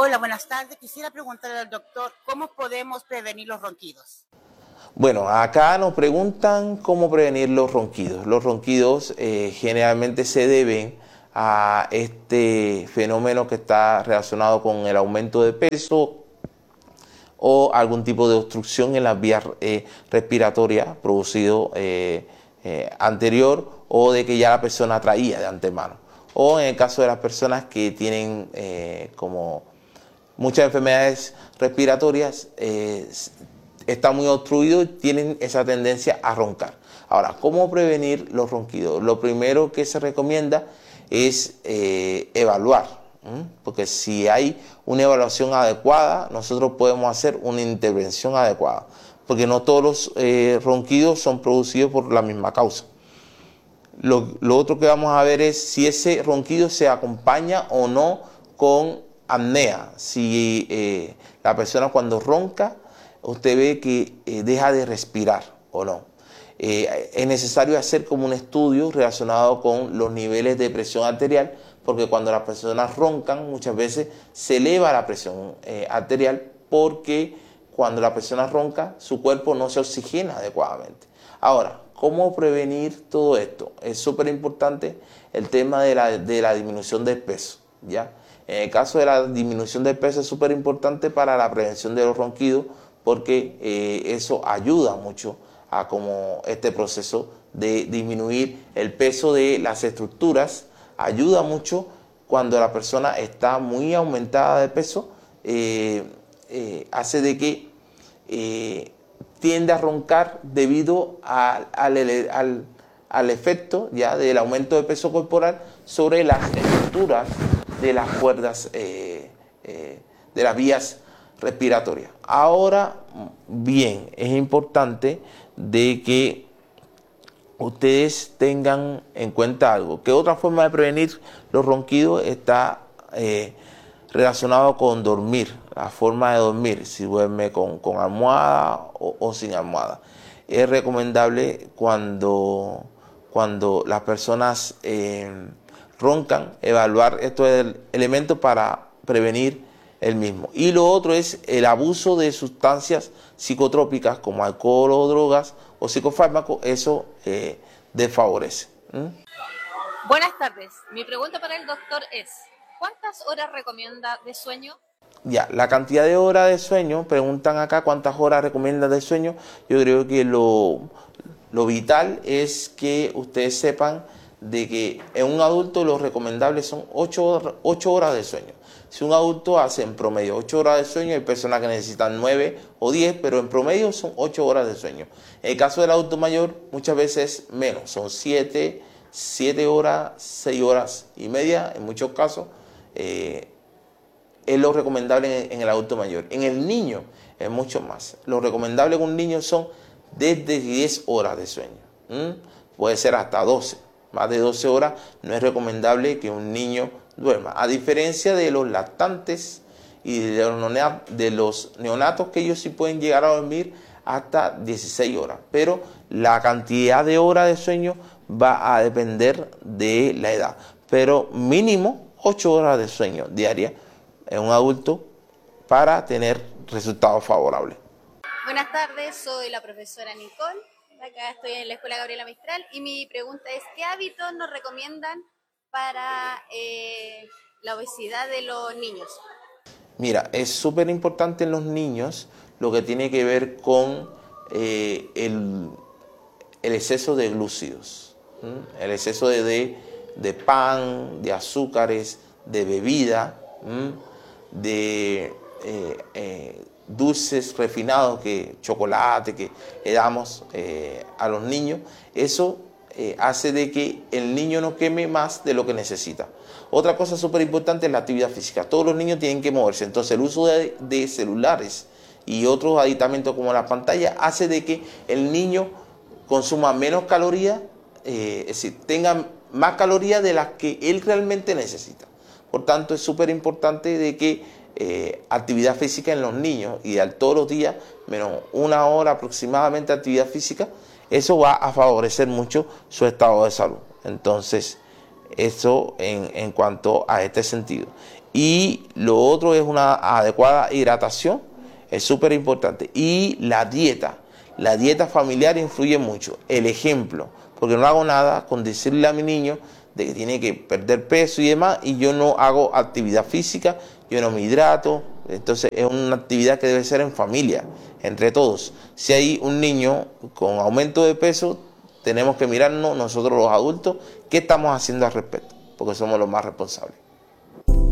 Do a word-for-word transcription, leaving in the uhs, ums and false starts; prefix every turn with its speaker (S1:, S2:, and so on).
S1: Hola, buenas tardes. Quisiera preguntarle al doctor, ¿cómo podemos prevenir los ronquidos?
S2: Bueno, acá nos preguntan cómo prevenir los ronquidos. Los ronquidos eh, generalmente se deben a este fenómeno que está relacionado con el aumento de peso o algún tipo de obstrucción en las vías eh, respiratorias producido eh, eh, anterior, o de que ya la persona traía de antemano. O en el caso de las personas que tienen eh, como muchas enfermedades respiratorias, eh, está muy obstruido y tienen esa tendencia a roncar. Ahora, ¿cómo prevenir los ronquidos? Lo primero que se recomienda es eh, evaluar, ¿eh? porque si hay una evaluación adecuada, nosotros podemos hacer una intervención adecuada, porque no todos los eh, ronquidos son producidos por la misma causa. Lo, lo otro que vamos a ver es si ese ronquido se acompaña o no con apnea. Si eh, la persona cuando ronca, usted ve que eh, deja de respirar o no. Eh, es necesario hacer como un estudio relacionado con los niveles de presión arterial, porque cuando las personas roncan muchas veces se eleva la presión eh, arterial, porque cuando la persona ronca su cuerpo no se oxigena adecuadamente. Ahora, ¿cómo prevenir todo esto? Es súper importante el tema de la, de la disminución del peso, ¿ya? En el caso de la disminución del peso es súper importante para la prevención de los ronquidos, porque eh, eso ayuda mucho a como este proceso de disminuir el peso de las estructuras, ayuda mucho cuando la persona está muy aumentada de peso, eh, eh, hace de que eh, tiende a roncar debido a, al, al, al efecto ya del aumento de peso corporal sobre las estructuras de las cuerdas, eh, eh, de las vías respiratorias. Ahora bien, es importante de que ustedes tengan en cuenta algo, que otra forma de prevenir los ronquidos está eh, relacionado con dormir, la forma de dormir, si duerme con, con almohada o, o sin almohada. Es recomendable cuando, cuando las personas eh, roncan, evaluar estos elementos para prevenir el mismo. Y lo otro es el abuso de sustancias psicotrópicas como alcohol o drogas o psicofármacos, eso eh, desfavorece. ¿Mm?
S3: Buenas tardes, mi pregunta para el doctor es, ¿cuántas horas recomienda de sueño?
S2: Ya, la cantidad de horas de sueño, preguntan acá cuántas horas recomienda de sueño. Yo creo que lo, lo vital es que ustedes sepan de que en un adulto lo recomendable son ocho horas de sueño. Si un adulto hace en promedio ocho horas de sueño, hay personas que necesitan nueve o diez, pero en promedio son ocho horas de sueño. En el caso del adulto mayor, muchas veces menos, son siete, siete horas, seis horas y media, en muchos casos, eh, es lo recomendable en, en el adulto mayor. En el niño es mucho más. Lo recomendable con un niño son desde diez horas de sueño. ¿Mm? Puede ser hasta doce. Más de doce horas no es recomendable que un niño duerma. A diferencia de los lactantes y de los, de los neonatos, que ellos sí pueden llegar a dormir hasta dieciséis horas. Pero la cantidad de horas de sueño va a depender de la edad. Pero mínimo ocho horas de sueño diarias en un adulto para tener resultados favorables.
S3: Buenas tardes, soy la profesora Nicole. Acá estoy en la Escuela Gabriela Mistral y mi pregunta es, ¿qué hábitos nos recomiendan para eh, la obesidad de los niños?
S2: Mira, es súper importante en los niños lo que tiene que ver con eh, el, el exceso de glúcidos, ¿m? el exceso de, de, de pan, de azúcares, de bebida, ¿m? de eh, eh, dulces refinados, que chocolate que le damos eh, a los niños. Eso eh, hace de que el niño no queme más de lo que necesita. Otra cosa súper importante es la actividad física. Todos los niños tienen que moverse. Entonces el uso de, de celulares y otros aditamentos como la pantalla hace de que el niño consuma menos calorías, eh, es decir, tenga más calorías de las que él realmente necesita. Por tanto, es súper importante de que Eh, actividad física en los niños, y al todos los días, menos una hora aproximadamente de actividad física, eso va a favorecer mucho su estado de salud. Entonces, Eso en, en cuanto a este sentido. Y lo otro es una adecuada hidratación, es súper importante. Y la dieta, la dieta familiar influye mucho. El ejemplo, porque no hago nada con decirle a mi niño de que tiene que perder peso y demás, y yo no hago actividad física, yo no me hidrato. Entonces es una actividad que debe ser en familia, entre todos. Si hay un niño con aumento de peso, tenemos que mirarnos nosotros los adultos qué estamos haciendo al respecto, porque somos los más responsables.